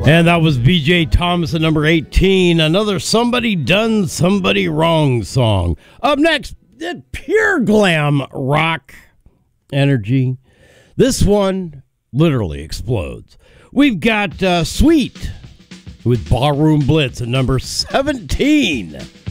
And that was BJ Thomas at number 18. Another Somebody Done Somebody Wrong song. Up next, pure glam rock energy. This one literally explodes. We've got Sweet with Ballroom Blitz at number 17.